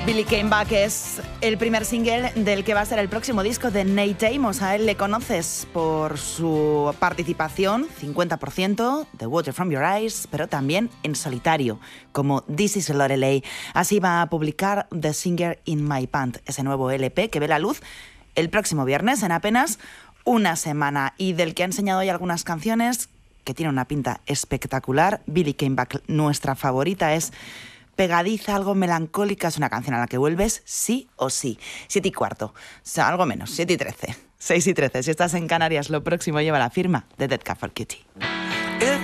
Billy Came Back es el primer single del que va a ser el próximo disco de Nate Amos. A él le conoces por su participación, 50%, de Water From Your Eyes, pero también en solitario, como This Is Lorelei. Así va a publicar The Singer in My Pants, ese nuevo LP que ve la luz el próximo viernes, en apenas una semana, y del que ha enseñado hoy algunas canciones que tienen una pinta espectacular. Billy Came Back, nuestra favorita, es pegadiza, algo melancólica, es una canción a la que vuelves sí o sí. 7:15, o sea, algo menos, 7:13, 6:13. Si estás en Canarias, lo próximo lleva la firma de Dead Cat for Cutie.